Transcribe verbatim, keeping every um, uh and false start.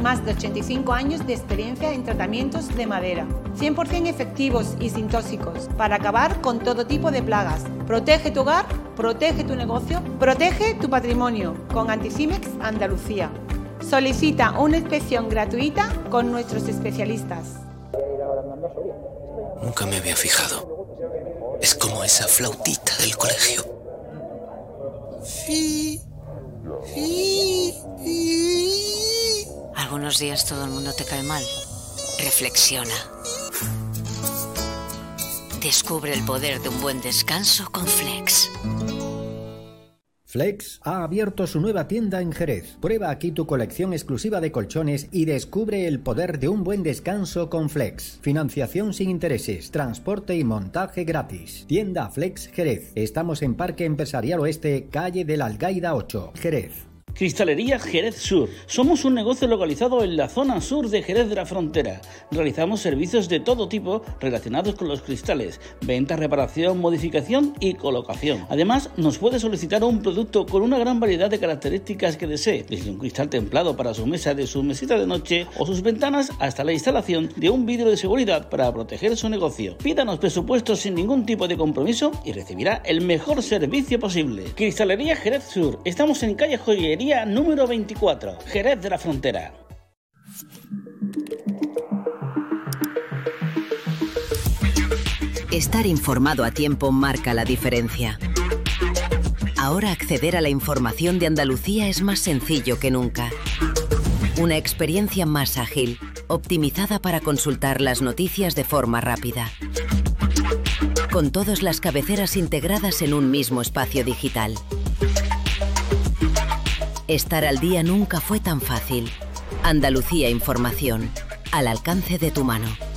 más de ochenta y cinco años de experiencia en tratamientos de madera, cien por ciento efectivos y sin tóxicos, para acabar con todo tipo de plagas. Protege tu hogar, protege tu negocio, protege tu patrimonio con Anticimex Andalucía. Solicita una inspección gratuita con nuestros especialistas. Nunca me había fijado. Es como esa flautita del colegio. Sí. Sí. Sí. Algunos días todo el mundo te cae mal. Reflexiona. Descubre el poder de un buen descanso con Flex. Flex ha abierto su nueva tienda en Jerez. Prueba aquí tu colección exclusiva de colchones y descubre el poder de un buen descanso con Flex. Financiación sin intereses, transporte y montaje gratis. Tienda Flex Jerez. Estamos en Parque Empresarial Oeste, calle de la Algaida ocho, Jerez. Cristalería Jerez Sur. Somos un negocio localizado en la zona sur de Jerez de la Frontera. Realizamos servicios de todo tipo relacionados con los cristales, venta, reparación, modificación y colocación. Además, nos puede solicitar un producto con una gran variedad de características que desee, desde un cristal templado para su mesa de su mesita de noche o sus ventanas hasta la instalación de un vidrio de seguridad para proteger su negocio. Pídanos presupuestos sin ningún tipo de compromiso y recibirá el mejor servicio posible. Cristalería Jerez Sur. Estamos en calle Joyería número veinticuatro, Jerez de la Frontera. Estar informado a tiempo marca la diferencia. Ahora acceder a la información de Andalucía es más sencillo que nunca. Una experiencia más ágil, optimizada para consultar las noticias de forma rápida. Con todas las cabeceras integradas en un mismo espacio digital. Estar al día nunca fue tan fácil. Andalucía Información, al alcance de tu mano.